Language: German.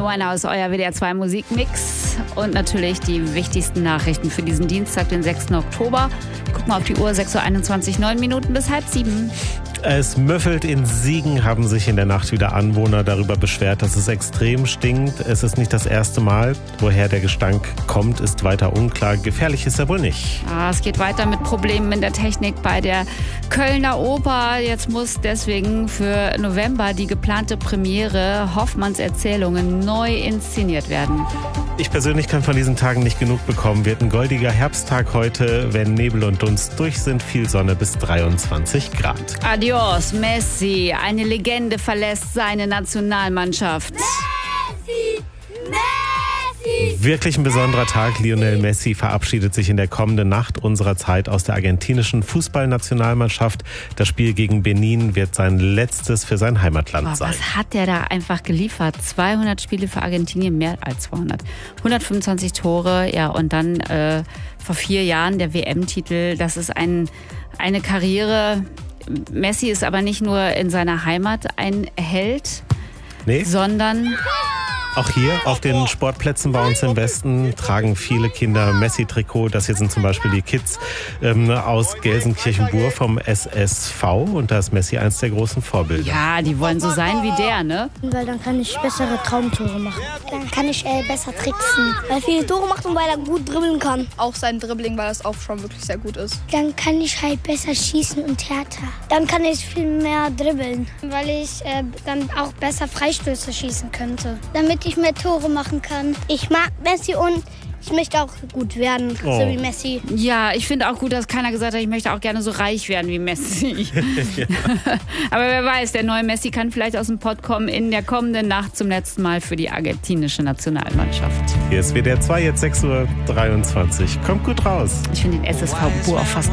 Winehouse, euer WDR 2 Musikmix und natürlich die wichtigsten Nachrichten für diesen Dienstag, den 6. Oktober. Guck mal auf die Uhr, 6:21 Uhr, 9 Minuten bis 6:30. Es müffelt. In Siegen haben sich in der Nacht wieder Anwohner darüber beschwert, dass es extrem stinkt. Es ist nicht das erste Mal. Woher der Gestank kommt, ist weiter unklar. Gefährlich ist er wohl nicht. Es geht weiter mit Problemen in der Technik bei der Kölner Oper. Jetzt muss deswegen für November die geplante Premiere Hoffmanns Erzählungen neu inszeniert werden. Ich persönlich kann von diesen Tagen nicht genug bekommen. Wird ein goldiger Herbsttag heute, wenn Nebel und Dunst durch sind. Viel Sonne bis 23 Grad. Adios, Messi. Eine Legende verlässt seine Nationalmannschaft. Messi! Messi! Wirklich ein besonderer Tag. Lionel Messi verabschiedet sich in der kommenden Nacht unserer Zeit aus der argentinischen Fußballnationalmannschaft. Das Spiel gegen Benin wird sein letztes für sein Heimatland sein. Was hat der da einfach geliefert? 200 Spiele für Argentinien, mehr als 200. 125 Tore, ja, und dann vor 4 Jahren der WM-Titel. Das ist eine Karriere. Messi ist aber nicht nur in seiner Heimat ein Held, sondern auch hier auf den Sportplätzen bei uns im Westen tragen viele Kinder Messi-Trikot. Das hier sind zum Beispiel die Kids aus Gelsenkirchen-Bur vom SSV. Und da ist Messi eins der großen Vorbilder. Ja, die wollen so sein wie der, ne? Weil dann kann ich bessere Traumtore machen. Dann kann ich besser tricksen. Weil er viele Tore macht und weil er gut dribbeln kann. Auch sein Dribbling, weil das auch schon wirklich sehr gut ist. Dann kann ich halt besser schießen und härter. Dann kann ich viel mehr dribbeln. Weil ich dann auch besser Freistöße schießen könnte. Damit ich mehr Tore machen kann. Ich mag Messi und ich möchte auch gut werden, so wie Messi. Ja, ich finde auch gut, dass keiner gesagt hat, ich möchte auch gerne so reich werden wie Messi. Ja. Aber wer weiß, der neue Messi kann vielleicht aus dem Pott kommen in der kommenden Nacht zum letzten Mal für die argentinische Nationalmannschaft. Hier ist WDR 2, jetzt 6:23 Uhr. Kommt gut raus. Ich finde den SSV Bur auch fast